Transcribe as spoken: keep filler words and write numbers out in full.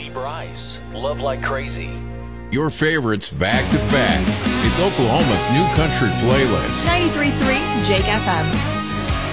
Bobby Bryce, Love Like Crazy. Your favorites back to back. It's Oklahoma's new country playlist. ninety-three point three Jake F M.